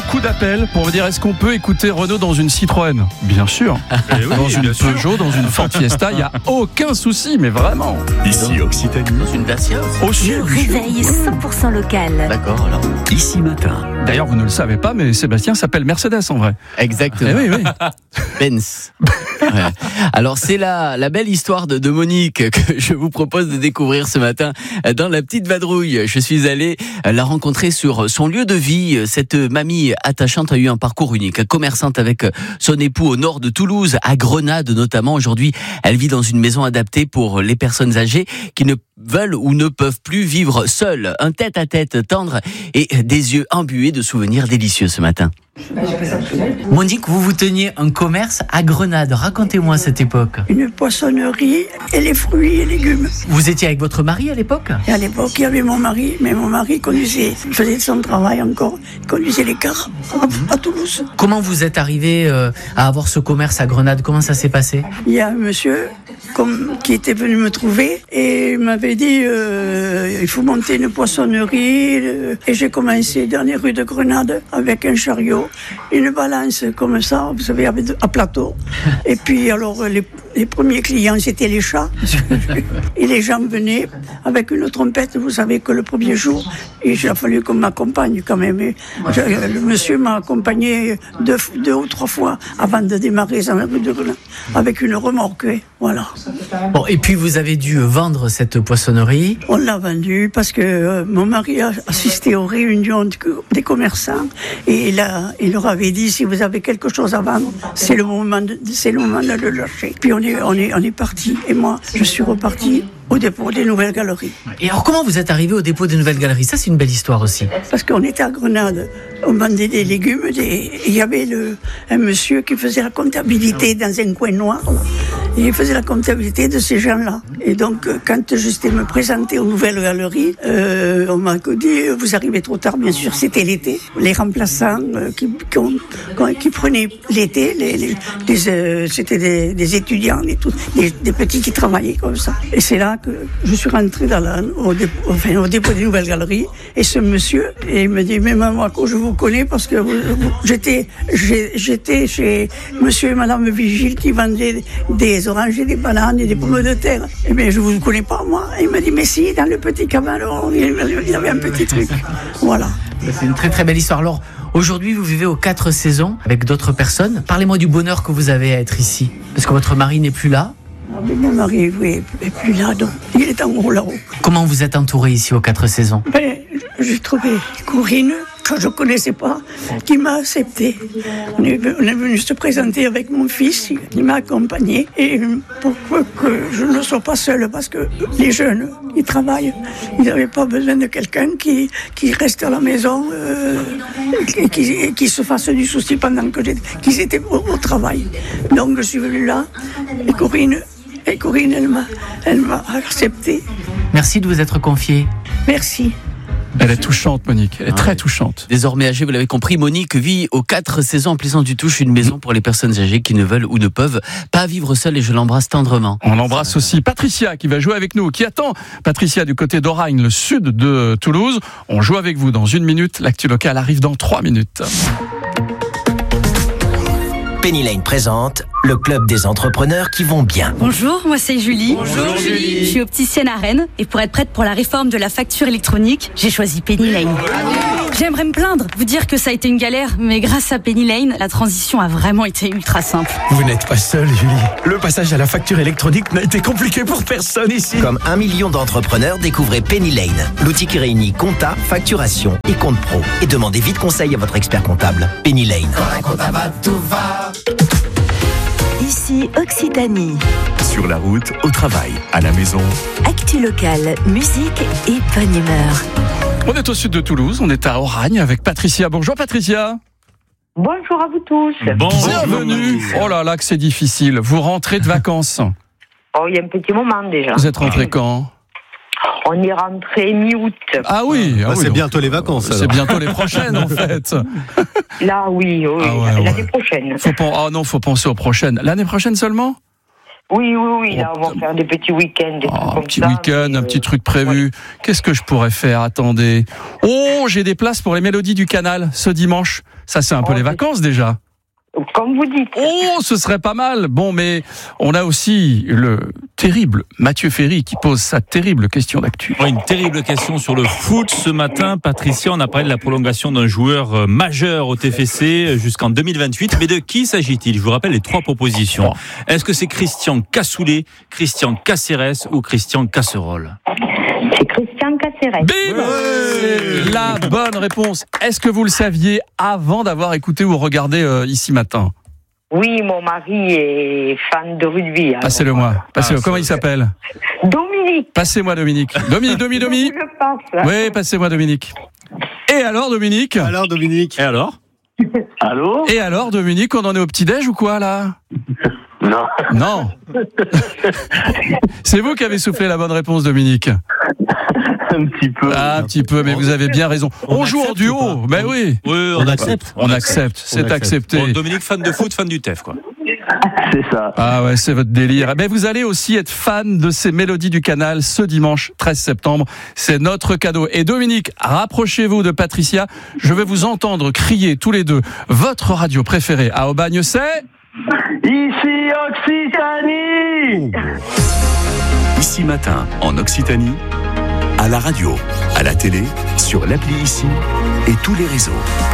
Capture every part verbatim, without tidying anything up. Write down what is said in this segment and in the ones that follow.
coup d'appel pour me dire est-ce qu'on peut écouter Renaud dans une Citroën ? Bien sûr. Eh oui, dans une bien sûr. Peugeot, dans une Ford Fiesta, il n'y a aucun souci, mais vraiment. Ici Occitanie. Dans une Dacia. Au Le sud. réveil cent pour cent local. D'accord, alors. Ici matin. D'ailleurs, vous ne le savez pas, mais Sébastien s'appelle Mercedes en vrai. Exactement. Eh oui, oui. Benz. Ouais. Alors c'est la, la belle histoire de, de Monique que je vous propose de découvrir ce matin dans la petite vadrouille. Je suis allé la rencontrer sur son lieu de vie. Cette mamie attachante a eu un parcours unique. Commerçante avec son époux au nord de Toulouse, à Grenade notamment. Aujourd'hui, elle vit dans une maison adaptée pour les personnes âgées qui ne veulent ou ne peuvent plus vivre seules. Un tête-à-tête tendre et des yeux imbués de souvenirs délicieux ce matin. Monique, vous vous teniez un commerce à Grenade. Racontez-moi cette époque. Une poissonnerie et les fruits et légumes. Vous étiez avec votre mari à l'époque ? Et à l'époque, il y avait mon mari, mais mon mari conduisait, il faisait son travail encore, il conduisait les cars à, à Toulouse. Comment vous êtes arrivé euh, à avoir ce commerce à Grenade ? Comment ça s'est passé ? Il y a un monsieur comme, qui était venu me trouver et m'avait dit euh, il faut monter une poissonnerie. Et j'ai commencé dans les rues de Grenade avec un chariot, une balance comme ça, vous savez, avec, à plateau. Et puis alors les, les premiers clients c'était les chats. Et les gens venaient avec une trompette. Vous savez que le premier jour, il a fallu qu'on m'accompagne quand même. Et je, le monsieur m'a accompagné deux, deux ou trois fois avant de démarrer dans la rue de Grenade avec une remorque. Voilà. Bon, et puis vous avez dû vendre cette poissonnerie. On l'a vendue parce que euh, mon mari a assisté aux réunions de, des commerçants et il, a, il leur avait dit si vous avez quelque chose à vendre, c'est le moment de, c'est le moment de le lâcher. Puis on est, on est, on est parti et moi je suis reparti au dépôt des Nouvelles Galeries. Et alors comment vous êtes arrivé au dépôt des Nouvelles Galeries ? Ça c'est une belle histoire aussi. Parce qu'on était à Grenade, on vendait des légumes, des... il y avait le... un monsieur qui faisait la comptabilité dans un coin noir. Là. Et il faisait la comptabilité de ces gens-là. Et donc, quand j'étais me présenter aux Nouvelles Galeries, euh, on m'a dit, vous arrivez trop tard, bien sûr, c'était l'été. Les remplaçants euh, qui, qui, ont, qui prenaient l'été, les, les, les, euh, c'était des, des étudiants, et tout, des, des petits qui travaillaient comme ça. Et c'est là que je suis rentrée dans la, au, dépôt, enfin, au dépôt des Nouvelles Galeries. Et ce monsieur, et il me dit, mais maman, je vous connais parce que vous, vous, j'étais, j'étais chez monsieur et madame Vigile qui vendaient des oranges et des bananes et des pommes de terre. Eh bien, je ne vous connais pas, moi. Il m'a dit, mais si, dans le petit cabanon, il y avait un petit truc. Voilà. C'est une très très belle histoire. Alors, aujourd'hui, vous vivez aux quatre saisons avec d'autres personnes. Parlez-moi du bonheur que vous avez à être ici. Parce que votre mari n'est plus là. Ah, mais mon mari oui, n'est plus là, donc il est en haut là-haut. Comment vous êtes entouré ici aux quatre saisons ? Ben, j'ai trouvé Corinne, que je ne connaissais pas, qui m'a accepté. On est, on est venu se présenter avec mon fils, il m'a accompagné. Et pour que je ne sois pas seule, parce que les jeunes, ils travaillent, ils n'avaient pas besoin de quelqu'un qui, qui reste à la maison euh, et, qui, et qui se fasse du souci pendant que j'étais, qu'ils étaient au, au travail. Donc je suis venue là, et Corinne, et Corinne elle m'a, elle m'a accepté. Merci de vous être confiée. Merci. Elle est touchante, Monique. Elle est ah, très touchante. Désormais âgée, vous l'avez compris, Monique vit aux quatre saisons en Plaisance-du-Touche, une maison pour les personnes âgées qui ne veulent ou ne peuvent pas vivre seules, et je l'embrasse tendrement. On embrasse aussi Patricia qui va jouer avec nous, qui attend Patricia du côté d'Oragne, le sud de Toulouse. On joue avec vous dans une minute. L'actu locale arrive dans trois minutes. Penny Lane présente le club des entrepreneurs qui vont bien. Bonjour, moi c'est Julie. Bonjour Julie. Je suis opticienne à Rennes et pour être prête pour la réforme de la facture électronique, j'ai choisi Penny Lane. J'aimerais me plaindre, vous dire que ça a été une galère, mais grâce à Penny Lane, la transition a vraiment été ultra simple. Vous n'êtes pas seule, Julie. Le passage à la facture électronique n'a été compliqué pour personne ici. Comme un million d'entrepreneurs, découvrez Penny Lane, l'outil qui réunit compta, facturation et compte pro. Et demandez vite conseil à votre expert comptable. Penny Lane. Ici Occitanie. Sur la route, au travail, à la maison. Actu locale, musique et bonne humeur. On est au sud de Toulouse, on est à Oragne avec Patricia. Bonjour Patricia. Bonjour à vous tous. Bienvenue. Oh là là que c'est difficile. Vous rentrez de vacances. Oh, il y a un petit moment déjà. Vous êtes rentré quand ? On est rentré mi-août. Ah oui, ah Ah, oui c'est donc, bientôt les vacances. C'est alors. bientôt les prochaines en fait. Là, oui, oui Ah ouais, l'année ouais. prochaine. Faut pen- oh non, faut penser aux prochaines. L'année prochaine seulement ? Oui, oui, oui, là, on va faire des petits week-ends, des Oh, trucs un comme petit ça. week-end, mais, un petit euh, truc prévu. ouais. Qu'est-ce que je pourrais faire? Attendez. Oh, j'ai des places pour les Mélodies du Canal ce dimanche. Ça, c'est un peu Oh, les c'est- vacances déjà. Comme vous dites. Oh, ce serait pas mal. Bon, mais on a aussi le terrible Mathieu Ferry qui pose sa terrible question d'actu. Ouais, une terrible question sur le foot ce matin. Patricia, on a parlé de la prolongation d'un joueur majeur au T F C jusqu'en deux mille vingt-huit. Mais de qui s'agit-il? Je vous rappelle les trois propositions. Est-ce que c'est Christian Cassoulet, Christian Cacérès ou Christian Casserole? C'est Christian Cacérès. Bim! C'est la bonne réponse. Est-ce que vous le saviez avant d'avoir écouté ou regardé euh, Ici Matin? Oui, mon mari est fan de rugby. alors. Passez-le moi. Passez-le. Ah, Comment c'est- il s'appelle? Dominique. Passez-moi Dominique. Dominique, Dominique, Dominique. Je le passe. Oui, passez-moi Dominique. Et alors Dominique? Alors Dominique. Et alors? Allô? Et alors Dominique, on en est au petit-déj ou quoi là? Non. Non. C'est vous qui avez soufflé la bonne réponse Dominique. Un petit peu. Ah, un petit peu, mais vous avez bien raison. On, On joue en accepte duo. ou pas? Mais oui. Oui, On accepte. On accepte. C'est accepte. accepté. Bon, Dominique, fan de foot, fan du T E F, quoi. C'est ça. Ah ouais, c'est votre délire. Mais vous allez aussi être fan de ces Mélodies du Canal ce dimanche treize septembre. C'est notre cadeau. Et Dominique, rapprochez-vous de Patricia. Je vais vous entendre crier tous les deux. Votre radio préférée à Aubagne, c'est... Ici Occitanie. Ici Matin, en Occitanie, à la radio, à la télé, sur l'appli Ici et tous les réseaux.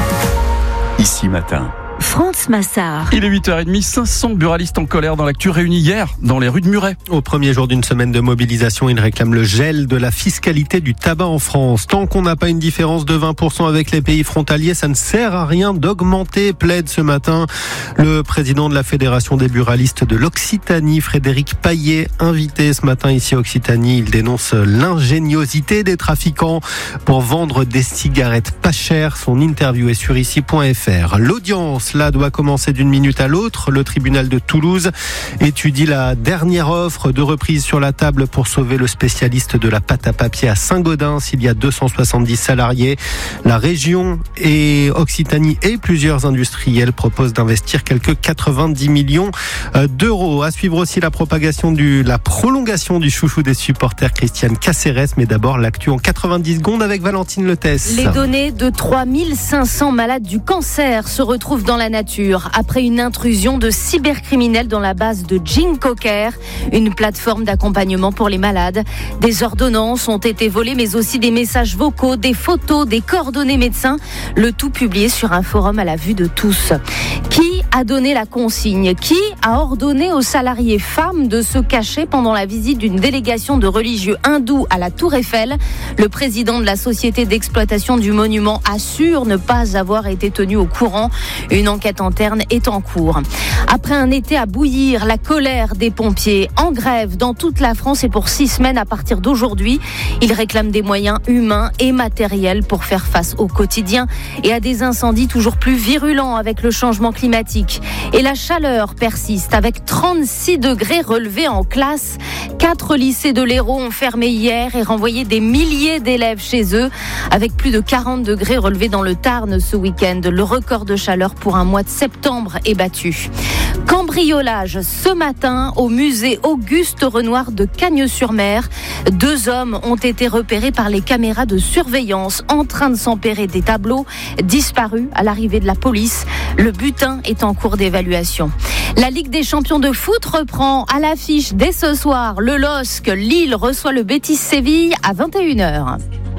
Ici Matin. France Massard. Il est huit heures trente, cinq cents buralistes en colère dans l'actu réunis hier dans les rues de Muret. Au premier jour d'une semaine de mobilisation, ils réclament le gel de la fiscalité du tabac en France. Tant qu'on n'a pas une différence de vingt pour cent avec les pays frontaliers, ça ne sert à rien d'augmenter, plaide ce matin le président de la Fédération des buralistes de l'Occitanie, Frédéric Paillet, invité ce matin ici à Occitanie. Il dénonce l'ingéniosité des trafiquants pour vendre des cigarettes pas chères. Son interview est sur ici point f r. L'audience là doit commencer d'une minute à l'autre. Le tribunal de Toulouse étudie la dernière offre de reprise sur la table pour sauver le spécialiste de la pâte à papier à Saint-Gaudens. Il y a deux cent soixante-dix salariés. La région et Occitanie et plusieurs industriels proposent d'investir quelques quatre-vingt-dix millions d'euros. À suivre aussi la propagation du, la prolongation du chouchou des supporters, Christian Cacérès. Mais d'abord l'actu en quatre-vingt-dix secondes avec Valentine Letès. Les données de trois mille cinq cents malades du cancer se retrouvent dans la nature après une intrusion de cybercriminels dans la base de GeneCocker, une plateforme d'accompagnement pour les malades. Des ordonnances ont été volées, mais aussi des messages vocaux, des photos, des coordonnées médecins, le tout publié sur un forum à la vue de tous. Qui a donné la consigne? Qui a ordonné aux salariés femmes de se cacher pendant la visite d'une délégation de religieux hindous à la Tour Eiffel? Le président de la société d'exploitation du monument assure ne pas avoir été tenu au courant. Une enquête interne est en cours. Après un été à bouillir, la colère des pompiers en grève dans toute la France et pour six semaines à partir d'aujourd'hui. Ils réclament des moyens humains et matériels pour faire face au quotidien et à des incendies toujours plus virulents avec le changement climatique. Et la chaleur persiste avec trente-six degrés relevés en classe. Quatre lycées de l'Hérault ont fermé hier et renvoyé des milliers d'élèves chez eux avec plus de quarante degrés relevés dans le Tarn ce week-end. Le record de chaleur pour un mois de septembre est battu. Cambriolage ce matin au musée Auguste Renoir de Cagnes-sur-Mer. Deux hommes ont été repérés par les caméras de surveillance en train de s'emparer des tableaux, disparus à l'arrivée de la police. Le butin est en cours d'évaluation. La Ligue des champions de foot reprend à l'affiche dès ce soir. Le L O S C, Lille reçoit le Betis Séville à vingt et une heures.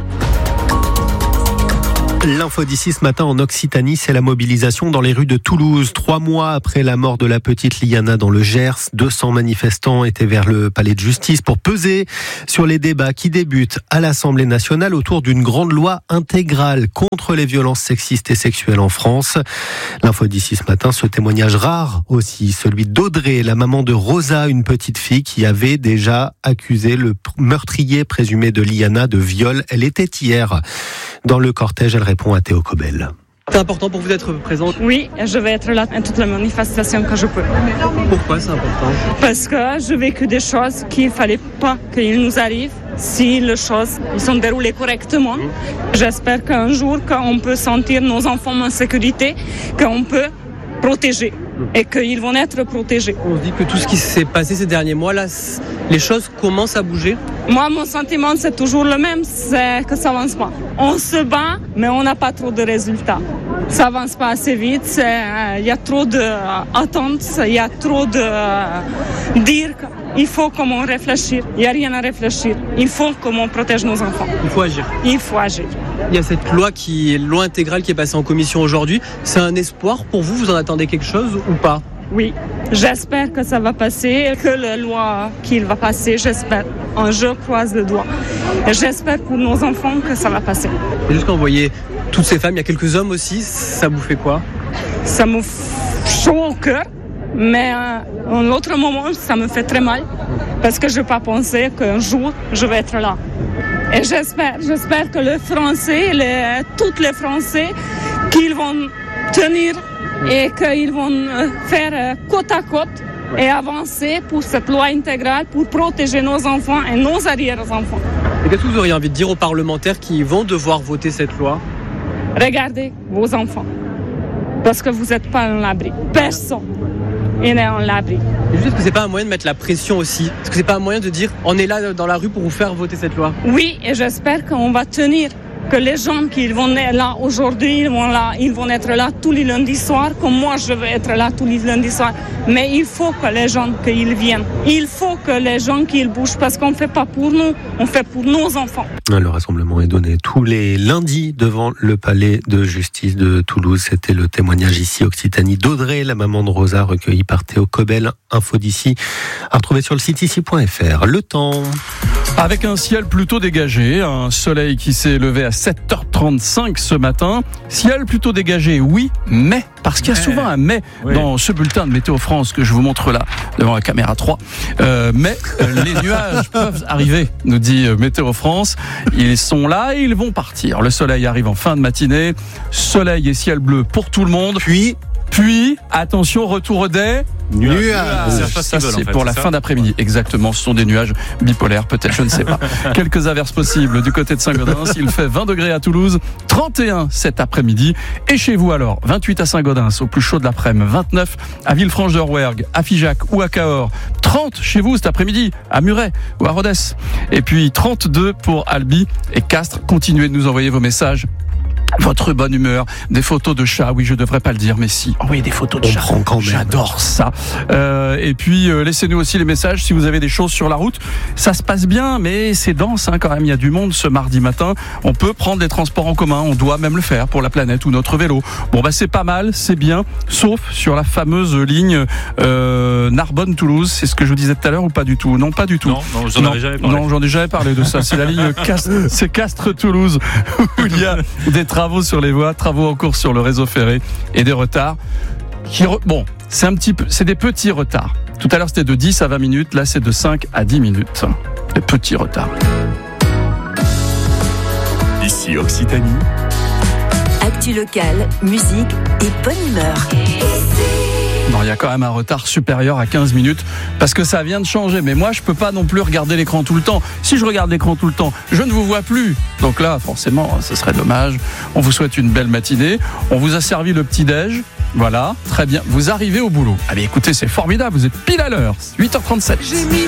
L'info d'ici ce matin en Occitanie, c'est la mobilisation dans les rues de Toulouse. Trois mois après la mort de la petite Liana dans le Gers, deux cents manifestants étaient vers le palais de justice pour peser sur les débats qui débutent à l'Assemblée nationale autour d'une grande loi intégrale contre les violences sexistes et sexuelles en France. L'info d'ici ce matin, ce témoignage rare aussi, celui d'Audrey, la maman de Rosa, une petite fille qui avait déjà accusé le meurtrier présumé de Liana de viol. Elle était hier dans le cortège, elle répond à Théo Cobel. C'est important pour vous d'être présente? Oui, je vais être là à toutes les manifestations que je peux. Pourquoi c'est important? Parce que je vécu des choses qu'il ne fallait pas qu'ils nous arrivent si les choses sont déroulées correctement. J'espère qu'un jour, qu'on peut sentir nos enfants en sécurité, qu'on peut protéger et qu'ils vont être protégés. On se dit que tout ce qui s'est passé ces derniers mois, là, les choses commencent à bouger. Moi, mon sentiment, c'est toujours le même, c'est que ça avance pas. On se bat, mais on n'a pas trop de résultats. Ça avance pas assez vite, il y a trop d'attentes, il y a trop de euh, dire qu'il faut comment réfléchir. Il n'y a rien à réfléchir. Il faut comment on protège nos enfants. Il faut agir. Il faut agir. Il y a cette loi qui est loi intégrale qui est passée en commission aujourd'hui. C'est un espoir pour vous? Vous en attendez quelque chose ou pas? Oui, j'espère que ça va passer, que la loi qu'il va passer, j'espère. Je croise le doigt. Et j'espère pour nos enfants que ça va passer. Et juste quand vous voyez toutes ces femmes, il y a quelques hommes aussi, ça vous fait quoi? Ça me f... chaud au cœur, mais euh, en l'autre moment, ça me fait très mal. Parce que je n'ai pas pensé qu'un jour, je vais être là. Et j'espère, j'espère que les Français, les, tous les Français, qu'ils vont tenir et qu'ils vont faire côte à côte et avancer pour cette loi intégrale pour protéger nos enfants et nos arrière-enfants. Et qu'est-ce que vous auriez envie de dire aux parlementaires qui vont devoir voter cette loi? Regardez vos enfants, parce que vous n'êtes pas en l'abri. Personne n'est en l'abri. Et juste, est-ce que c'est pas un moyen de mettre la pression aussi? Est-ce que c'est pas un moyen de dire on est là dans la rue pour vous faire voter cette loi? Oui, et j'espère qu'on va tenir. Que les gens qui vont être là aujourd'hui, ils vont, là, ils vont être là tous les lundis soirs, comme moi je vais être là tous les lundis soirs. Mais il faut que les gens qu'ils viennent. Il faut que les gens qu'ils bougent, parce qu'on ne fait pas pour nous, on fait pour nos enfants. Le rassemblement est donné tous les lundis devant le palais de justice de Toulouse. C'était le témoignage ici Occitanie d'Audrey, la maman de Rosa, recueillie par Théo Cobel. Info d'ici à retrouver sur le site ici point f r. Le temps. Avec un ciel plutôt dégagé, un soleil qui s'est levé à sept heures trente-cinq ce matin. Ciel plutôt dégagé, oui, mais, parce qu'il y a souvent un mais oui. dans ce bulletin de Météo France que je vous montre là, devant la caméra trois. Euh, mais euh, les nuages peuvent arriver, nous dit Météo France. Ils sont là et ils vont partir. Le soleil arrive en fin de matinée. Soleil et ciel bleu pour tout le monde. Puis... Puis, attention, retour des nuages. nuages. Ça, c'est en fait, pour c'est la ça fin d'après-midi. Exactement, ce sont des nuages bipolaires, peut-être, je ne sais pas. Quelques averses possibles du côté de Saint-Gaudens. Il fait vingt degrés à Toulouse, trente et un cet après-midi. Et chez vous alors, vingt-huit à Saint-Gaudens, au plus chaud de l'après-midi, vingt-neuf à Villefranche-de-Rouergue, à Figeac ou à Cahors, trente chez vous cet après-midi, à Muret ou à Rodez. Et puis trente-deux pour Albi et Castres. Continuez de nous envoyer vos messages. Votre bonne humeur, des photos de chats, oui je devrais pas le dire mais si, envoyez des photos de On chats, prend quand même. J'adore ça. Euh, et puis euh, laissez-nous aussi les messages si vous avez des choses sur la route. Ça se passe bien mais c'est dense hein, quand même, il y a du monde ce mardi matin. On peut prendre les transports en commun, on doit même le faire pour la planète ou notre vélo. Bon bah c'est pas mal, c'est bien, sauf sur la fameuse ligne euh, Narbonne-Toulouse, c'est ce que je vous disais tout à l'heure ou pas du tout? Non pas du tout. Non, non j'en avais jamais parlé. Non j'en ai jamais parlé de ça, c'est la ligne Castres, c'est Castres-Toulouse où il y a des travaux sur les voies, travaux en cours sur le réseau ferré et des retards. Qui re... Bon, c'est un petit peu, c'est des petits retards. Tout à l'heure c'était de dix à vingt minutes, là c'est de cinq à dix minutes. Des petits retards. Ici Occitanie. Actu locale, musique et bonne humeur. Non, il y a quand même un retard supérieur à quinze minutes parce que ça vient de changer. Mais moi, je peux pas non plus regarder l'écran tout le temps. Si je regarde l'écran tout le temps, je ne vous vois plus. Donc là, forcément, ce serait dommage. On vous souhaite une belle matinée. On vous a servi le petit-déj. Voilà, très bien. Vous arrivez au boulot. Ah mais écoutez, c'est formidable. Vous êtes pile à l'heure. huit heures trente-sept.